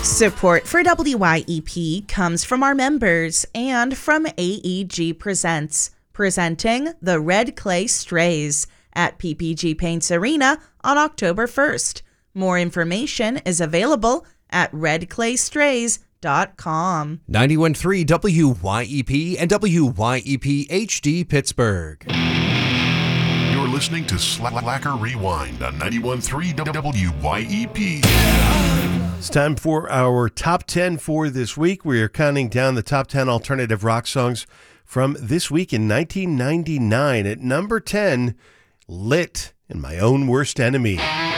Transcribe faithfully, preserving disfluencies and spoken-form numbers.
Support for W Y E P comes from our members and from A E G Presents, presenting the Red Clay Strays at P P G Paints Arena on October first. More information is available at red clay strays dot com. ninety-one point three W Y E P and W Y E P H D Pittsburgh. You're listening to Slacker Rewind on ninety-one point three W Y E P. It's time for our top ten for this week. We are counting down the top ten alternative rock songs from this week in nineteen ninety-nine. At number ten, Lit and My Own Worst Enemy.